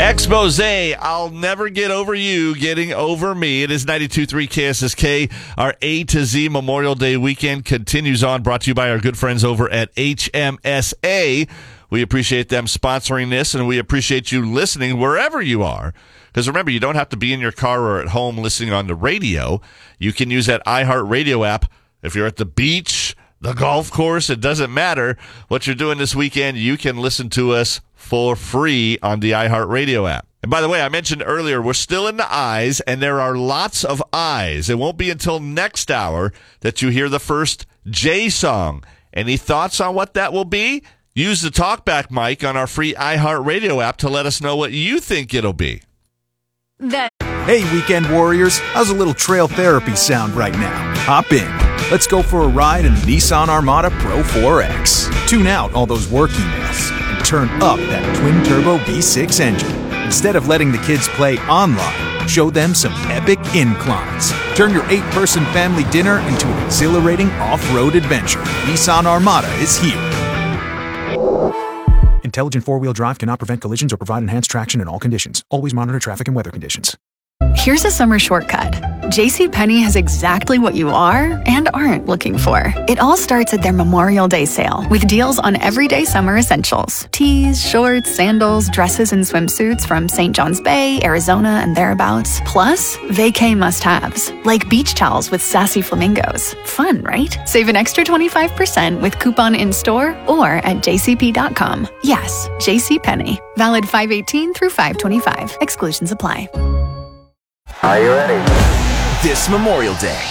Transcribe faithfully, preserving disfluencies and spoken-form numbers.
Expose, I'll never get over you getting over me. It is ninety-two point three K S S K. Our A to Z Memorial Day weekend continues on, brought to you by our good friends over at H M S A. We appreciate them sponsoring this, and we appreciate you listening wherever you are. Because remember, you don't have to be in your car or at home listening on the radio. You can use that iHeartRadio app if you're at the beach, the golf course. It doesn't matter what you're doing this weekend. You can listen to us for free on the iHeartRadio app. And by the way, I mentioned earlier, we're still in the eyes, and there are lots of eyes. It won't be until next hour that you hear the first J song. Any thoughts on what that will be? Use the talkback mic on our free iHeartRadio app to let us know what you think it'll be. That- Hey, weekend warriors, how's a little trail therapy sound right now? Hop in. Let's go for a ride in the Nissan Armada Pro four X. Tune out all those work emails and turn up that twin-turbo V six engine. Instead of letting the kids play online, show them some epic inclines. Turn your eight-person family dinner into an exhilarating off-road adventure. Nissan Armada is here. Intelligent four-wheel drive cannot prevent collisions or provide enhanced traction in all conditions. Always monitor traffic and weather conditions. Here's a summer shortcut. JCPenney has exactly what you are and aren't looking for. It all starts at their Memorial Day sale with deals on everyday summer essentials. Tees, shorts, sandals, dresses, and swimsuits from Saint John's Bay, Arizona, and thereabouts. Plus, vacay must-haves, like beach towels with sassy flamingos. Fun, right? Save an extra twenty-five percent with coupon in-store or at j c p dot com. Yes, JCPenney. Valid five eighteen through five twenty-five. Exclusions apply. Are you ready? This Memorial Day,